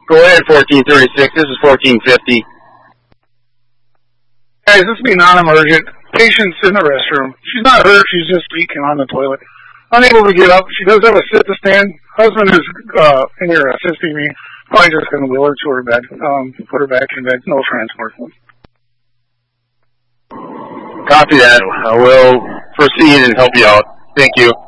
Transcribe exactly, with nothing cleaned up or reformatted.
Go ahead, fourteen thirty-six. This is fourteen fifty. Guys, this be non-emergent. Patient's in the restroom. She's not hurt. She's just leaking on the toilet. Unable to get up. She does have a sit-to-stand. Husband is uh, in here assisting me. Probably just going to wheel her to her bed. Um, put her back in bed. No transport. Copy that. I will proceed and help you out. Thank you.